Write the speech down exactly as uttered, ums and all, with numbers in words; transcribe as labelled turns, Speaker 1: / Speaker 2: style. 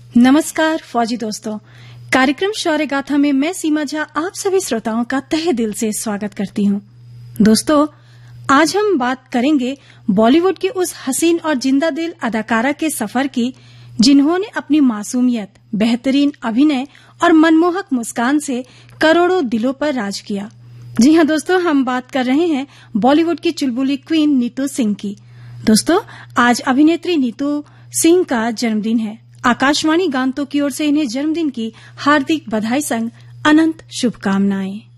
Speaker 1: नमस्कार फौजी दोस्तों, कार्यक्रम शौर्य गाथा में मैं सीमा झा आप सभी श्रोताओं का तहे दिल से स्वागत करती हूं। दोस्तों, आज हम बात करेंगे बॉलीवुड की उस हसीन और जिंदा दिल अदाकारा के सफर की, जिन्होंने अपनी मासूमियत, बेहतरीन अभिनय और मनमोहक मुस्कान से करोड़ों दिलों पर राज किया। जी हां दोस्तों, हम बात कर रहे हैं बॉलीवुड की चुलबुली क्वीन नीतू सिंह की। दोस्तों, आज अभिनेत्री नीतू सिंह का जन्मदिन है। आकाशवाणी गांतो की ओर से इन्हें जन्मदिन की हार्दिक बधाई संग अनंत शुभकामनाएं।